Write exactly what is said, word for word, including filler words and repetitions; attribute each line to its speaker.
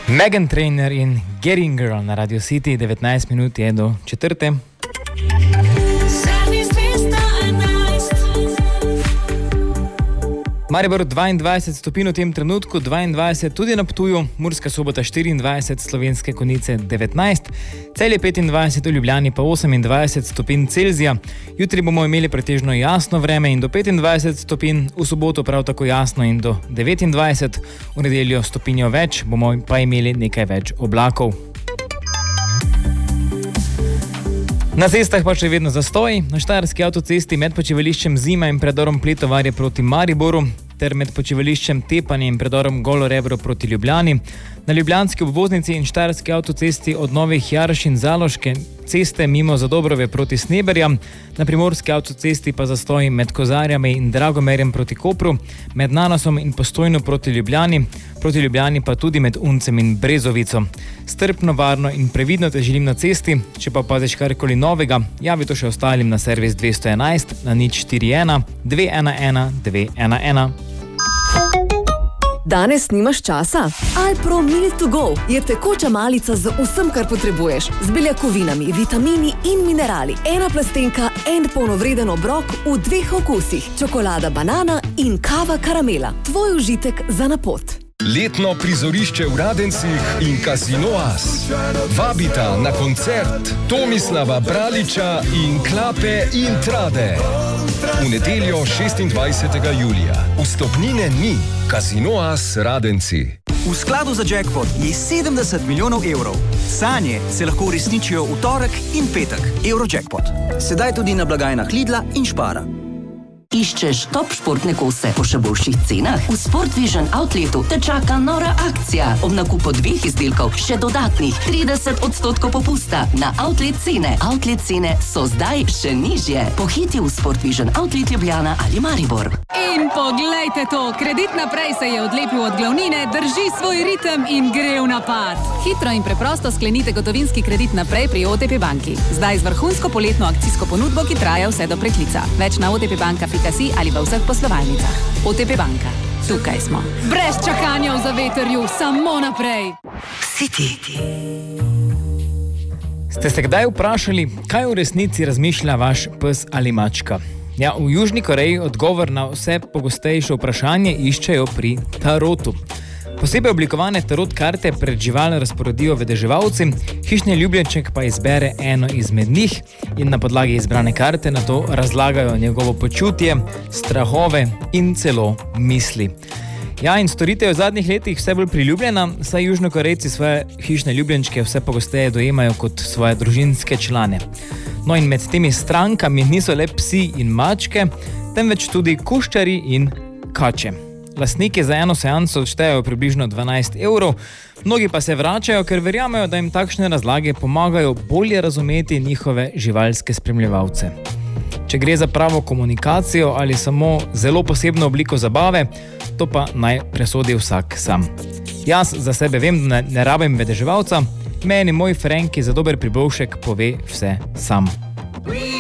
Speaker 1: Meghan Trainor in Getting Girl na Radio City, devetnajst minut je do četrte. Maribor dvaindvajset stopinj v tem trenutku, dvaindvajset tudi na Ptuju, Murska Sobota štiriindvajset, Slovenske Konjice devetnajst, Celje petindvajset, v Ljubljani pa osemindvajset stopinj Celzija. Jutri bomo imeli pretežno jasno vreme in do petindvajset stopinj, v soboto prav tako jasno in do devetindvajset, v nedeljo stopinjo več, bomo pa imeli nekaj več oblakov. Na cestah pa še vedno zastoj, na Štajerski avtocesti med počivališčem Zima in predorom Pletovarje proti Mariboru ter med počivališčem Tepanje in predorom Golo Rebro proti Ljubljani. Na Ljubljanski obvoznici in Štajerski avtocesti od Novih Jarš in Zaloške ceste mimo Zadobrove proti Sneberjam, na Primorski avtocesti pa zastoj med Kozarjami in Dragomerjem proti Kopru, med Nanosom in Postojno proti Ljubljani, proti Ljubljani pa tudi med Uncem in Brezovico. Strpno, varno in previdno te želim na cesti, če pa paziš karkoli novega, javi to še ostalim na servis dvesto enajst na nič štiri ena dve ena ena dve ena ena.
Speaker 2: Danes nimaš časa? Alpro Meal to Go je tekoča malica z vsem, kar potrebuješ. Z beljakovinami, vitamini in minerali. Ena plastenka, en polnovreden obrok v dveh okusih. Čokolada banana in kava karamela. Tvoj užitek za na pot.
Speaker 3: Letno prizorišče v Radencih in Casino As vabita na koncert Tomislava Braliča in Klape in Trade. V nedeljo šestindvajsetega julija. Vstopnine ni. Casino As Radenci.
Speaker 4: V skladu za jackpot je sedemdeset milijonov evrov. Sanje se lahko uresničijo v torek in petek. Eurojackpot. Sedaj tudi na blagajnah Lidla in Špara.
Speaker 5: Iščeš top športne kose po še boljših cenah? V Sport Vision Outletu te čaka nora akcija. Ob nakupu dveh izdelkov še dodatnih trideset odstotkov popusta na outlet cene. Outlet cene so zdaj še nižje. Pohiti v Sport Vision Outlet Ljubljana ali Maribor.
Speaker 6: In poglejte to, Kredit Naprej se je odlepil od glavnine, drži svoj ritem in gre v napad. Hitro in preprosto sklenite gotovinski kredit naprej pri O T P banki. Zdaj z vrhunsko poletno akcijsko ponudbo, ki traja vse do preklica. Več na otpbanka pika si ali v vseh poslovalnicah. O T P banka. Tukaj smo. Brez čakanja v zavetrju, samo naprej.
Speaker 5: City.
Speaker 1: Ste se kdaj vprašali, kaj v resnici razmišlja vaš pes ali mačka? Ja, v Južni Koreji odgovor na vse pogostejše vprašanje iščejo pri tarotu. Posebej oblikovane tarot karte pred žival razporedijo vedeževalci, hišni ljubljenček pa izbere eno izmed njih in na podlagi izbrane karte na to razlagajo njegovo počutje, strahove in celo misli. Ja, in storitev je v zadnjih letih vse bolj priljubljena, saj Južnokorejci svoje hišne ljubljenčke vse pogosteje dojemajo kot svoje družinske člane. No in med temi strankami niso le psi in mačke, temveč tudi kuščari in kače. Lastniki za eno seanso odštejejo približno dvanajst evrov, mnogi pa se vračajo, ker verjamejo, da jim takšne razlage pomagajo bolje razumeti njihove živalske spremljevalce. Če gre za pravo komunikacijo ali samo zelo posebno obliko zabave, to pa naj presodi vsak sam. Jaz za sebe vem, da ne rabim vedeževalca, meni moj Frenki za dober priboljšek pove vse sam.